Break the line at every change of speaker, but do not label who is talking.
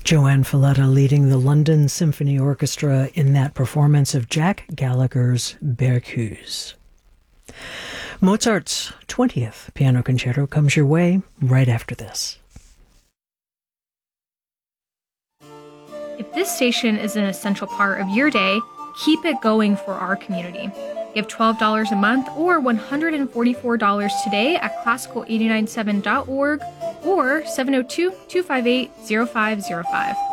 Joanne Falletta leading the London Symphony Orchestra in that performance of Jack Gallagher's Berceuse. Mozart's 20th Piano Concerto comes your way right after this.
If this station is an essential part of your day, keep it going for our community. Give $12 a month or $144 today at classical897.org or 702-258-0505.